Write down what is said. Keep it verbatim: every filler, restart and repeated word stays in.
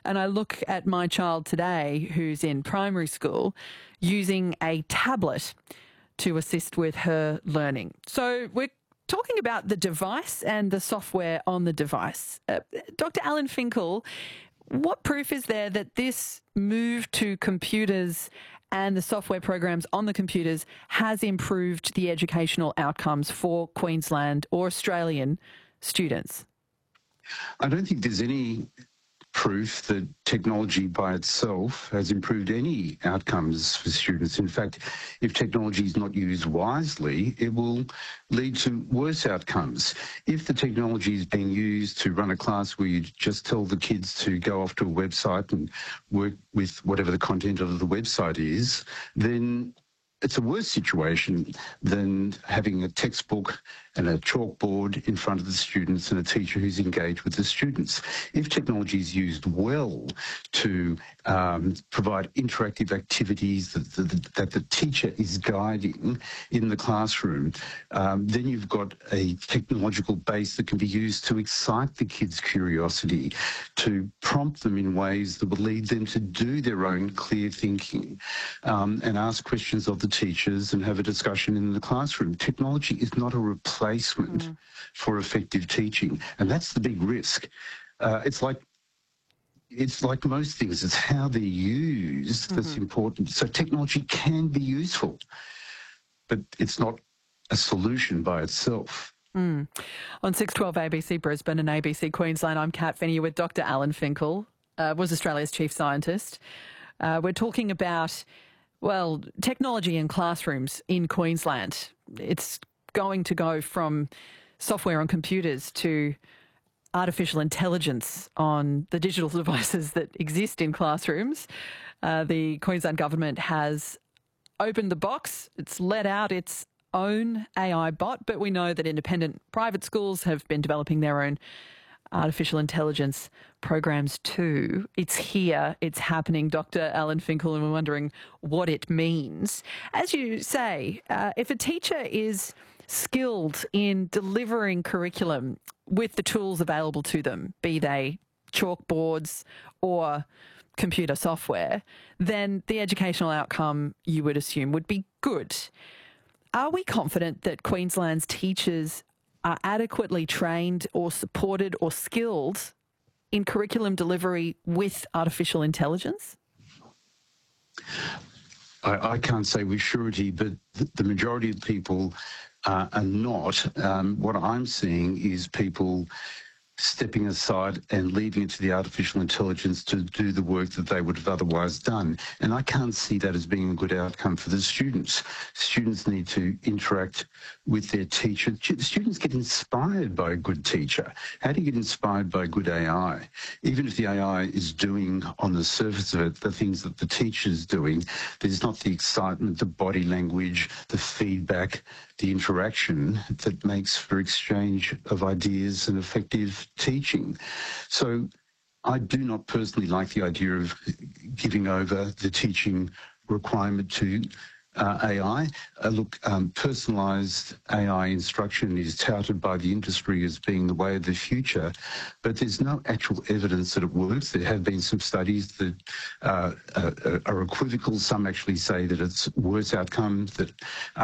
and I look at my child today who's in primary school using a tablet to assist with her learning. So we're talking about the device and the software on the device. Uh, Doctor Alan Finkel, what proof is there that this move to computers and the software programs on the computers has improved the educational outcomes for Queensland or Australian students? I don't think there's any proof that technology by itself has improved any outcomes for students. In fact, if technology is not used wisely, it will lead to worse outcomes. If the technology is being used to run a class where you just tell the kids to go off to a website and work with whatever the content of the website is, then it's a worse situation than having a textbook and a chalkboard in front of the students and a teacher who's engaged with the students. If technology is used well to um, provide interactive activities that the, that the teacher is guiding in the classroom, um, then you've got a technological base that can be used to excite the kids' curiosity, to prompt them in ways that will lead them to do their own clear thinking um, and ask questions of the teachers and have a discussion in the classroom. Technology is not a replacement mm. for effective teaching, and that's the big risk. Uh, it's like it's like most things, it's how they're used mm-hmm. that's important. So technology can be useful, but it's not a solution by itself. Mm. On six twelve A B C Brisbane and A B C Queensland, I'm Kat Finney with Doctor Alan Finkel, uh, was Australia's chief scientist. Uh, we're talking about, well, technology in classrooms in Queensland. It's going to go from software on computers to artificial intelligence on the digital devices that exist in classrooms. Uh, the Queensland government has opened the box. It's let out its own A I bot, but we know that independent private schools have been developing their own artificial intelligence programs too. It's here, it's happening, Doctor Alan Finkel, and we're wondering what it means. As you say, uh, if a teacher is skilled in delivering curriculum with the tools available to them, be they chalkboards or computer software, then the educational outcome, you would assume, would be good. Are we confident that Queensland's teachers are adequately trained or supported or skilled in curriculum delivery with artificial intelligence? I, I can't say with surety, but the, the majority of people uh, are not. Um, what I'm seeing is people stepping aside and leaving it to the artificial intelligence to do the work that they would have otherwise done. And I can't see that as being a good outcome for the students. Students need to interact with their teacher. Students get inspired by a good teacher. How do you get inspired by good A I? Even if the A I is doing on the surface of it the things that the teacher is doing, there's not the excitement, the body language, the feedback, the interaction that makes for exchange of ideas and effective teaching. So I do not personally like the idea of giving over the teaching requirement to uh, A I. Uh, look, um, personalised A I instruction is touted by the industry as being the way of the future, but there's no actual evidence that it works. There have been some studies that uh, uh, are equivocal. Some actually say that it's worse outcome, that